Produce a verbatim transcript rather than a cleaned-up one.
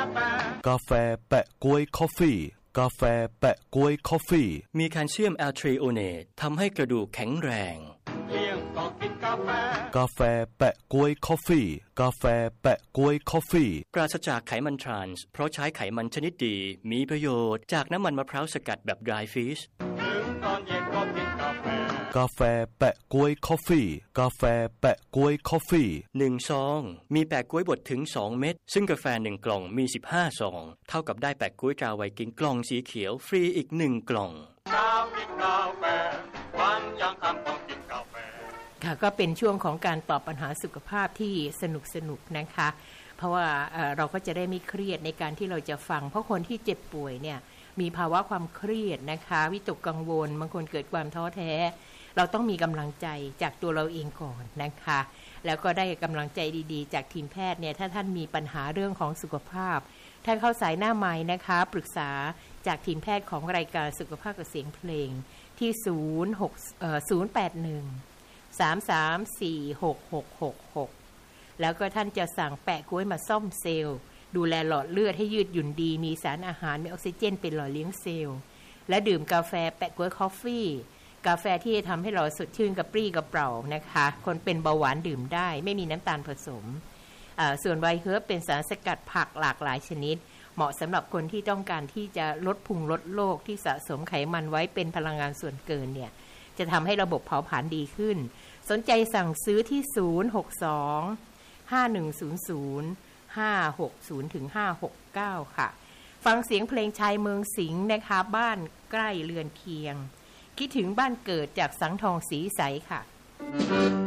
กาแฟแปะก๊วยคอฟฟี่กาแฟแปะก๊วยคอฟฟี่มีแคลเซียมแอลทริโอเนตทำให้กระดูกแข็งแรงกาแฟแปะก๊วยคอฟฟี่กาแฟแปะก๊วยคอฟฟี่ปราศจากไขมันทรานส์เพราะใช้ไขมันชนิดดีมีประโยชน์จากน้ำมันมะพร้าวสกัดแบบ dry fish กาแฟแปะก๊วยคอฟฟี่กาแฟแปะก๊วยคอฟฟี่หนึ่งซองมีแปะก๊วยบดถึงสองเม็ดซึ่งกาแฟหนึ่งกล่องมีสิบห้าซองเท่ากับได้แปะก๊วยตราไวกิ้งกล่องสีเขียวฟรีอีกหนึ่งกล่องค่ะก็เป็นช่วงของการตอบปัญหาสุขภาพที่สนุกสนุกนะคะเพราะว่า เอ่อ เราก็จะได้ไม่เครียดในการที่เราจะฟังเพราะคนที่เจ็บป่วยเนี่ยมีภาวะความเครียดนะคะวิตกกังวลบางคนเกิดความท้อแท้เราต้องมีกำลังใจจากตัวเราเองก่อนนะคะแล้วก็ได้กำลังใจดีๆจากทีมแพทย์เนี่ยถ้าท่านมีปัญหาเรื่องของสุขภาพท่านเข้าสายหน้าไมค์นะคะปรึกษาจากทีมแพทย์ของรายการสุขภาพกับเสียงเพลงที่ศูนย์หกเอ่อศูนย์แปดหนึ่งสามสามสี่หกหกหกหกแล้วก็ท่านจะสั่งแปะก๊วยมาซ่อมเซลล์ดูแลหลอดเลือดให้ยืดหยุ่นดีมีสารอาหารมีออกซิเจนเป็นหล่อเลี้ยงเซลล์และดื่มกาแฟแปะก๊วยคอฟฟี่กาแฟที่จะทำให้เราสดชื่นกระปรี้กระเปร่านะคะคนเป็นเบาหวานดื่มได้ไม่มีน้ำตาลผสมส่วนไวน์เฮิร์บเป็นสารสกัดผักหลากหลายชนิดเหมาะสำหรับคนที่ต้องการที่จะลดพุงลดโรคที่สะสมไขมันไว้เป็นพลังงานส่วนเกินเนี่ยจะทำให้ระบบเผาผลาญดีขึ้นสนใจสั่งซื้อที่ศูนย์ หก สอง ห้า หนึ่ง ศูนย์ ศูนย์ ห้า หก ศูนย์ ถึง ห้า หก เก้า ค่ะฟังเสียงเพลงชายเมืองสิงห์นะคะบ้านใกล้เรือนเคียงคิดถึงบ้านเกิดจากสังทองศรีใสค่ะ